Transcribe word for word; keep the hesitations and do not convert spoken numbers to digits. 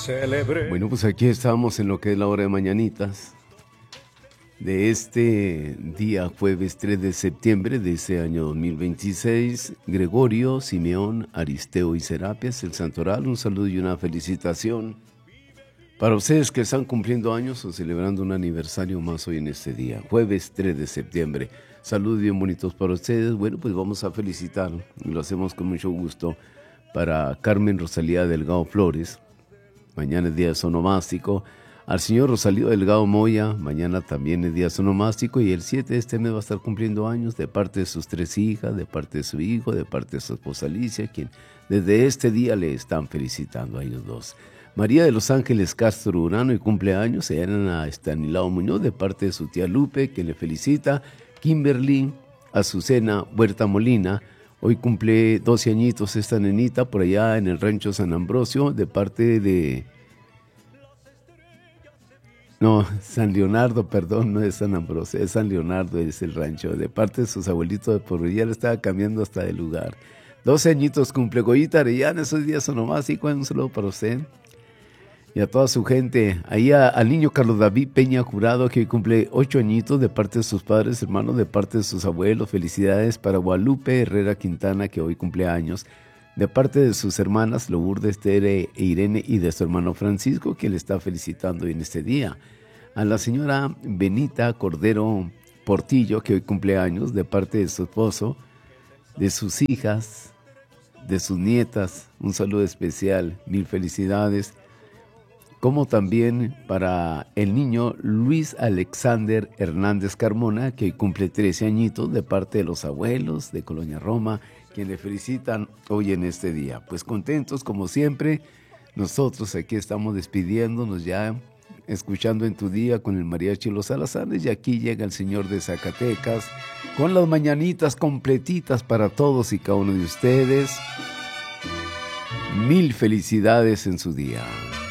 celebré. Bueno, pues aquí estamos en lo que es la hora de mañanitas de este día jueves tres de septiembre de este año dos mil veintiséis. Gregorio, Simeón, Aristeo y Serapias, el santoral, un saludo y una felicitación para ustedes que están cumpliendo años o celebrando un aniversario más hoy en este día, jueves tres de septiembre. Saludos bien bonitos para ustedes. Bueno, pues vamos a felicitar, y lo hacemos con mucho gusto, para Carmen Rosalía Delgado Flores. Mañana es día de sonomástico. Al señor Rosalío Delgado Moya, mañana también es día sonomástico, y el siete de este mes va a estar cumpliendo años de parte de sus tres hijas, de parte de su hijo, de parte de su esposa Alicia, quien desde este día le están felicitando a ellos dos. María de los Ángeles Castro Urano y cumpleaños, se llaman a Estanislao Muñoz de parte de su tía Lupe, que le felicita. Kimberly Azucena Huerta Molina, hoy cumple doce añitos esta nenita por allá en el rancho San Ambrosio, de parte de... No, San Leonardo, perdón, no es San Ambrosio, es San Leonardo, es el rancho, de parte de sus abuelitos de por ya le estaba cambiando hasta de lugar. doce añitos cumple Goyita Arellana, esos días son nomás, y un saludo para usted y a toda su gente. Ahí a, al niño Carlos David Peña Jurado, que hoy cumple ocho añitos, de parte de sus padres, hermanos, de parte de sus abuelos. Felicidades para Guadalupe Herrera Quintana, que hoy cumple años, de parte de sus hermanas Lourdes, Tere e Irene, y de su hermano Francisco, que le está felicitando en este día. A la señora Benita Cordero Portillo, que hoy cumple años, de parte de su esposo, de sus hijas, de sus nietas, un saludo especial, mil felicidades. Como también para el niño Luis Alexander Hernández Carmona, que hoy cumple trece añitos, de parte de los abuelos de Colonia Roma, quien le felicitan hoy en este día. Pues contentos como siempre, nosotros aquí estamos despidiéndonos ya, escuchando en tu día con el mariachi Los Salazares, y aquí llega el señor de Zacatecas con las mañanitas completitas para todos y cada uno de ustedes. Mil felicidades en su día.